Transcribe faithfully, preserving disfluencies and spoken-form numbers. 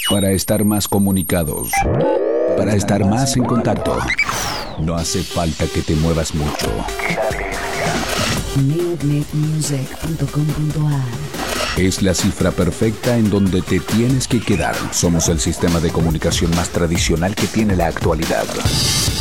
Para estar más comunicados, para estar más en contacto, no hace falta que te muevas mucho. neonet music punto com punto a r Es la cifra perfecta en donde te tienes que quedar. Somos el sistema de comunicación más tradicional que tiene la actualidad.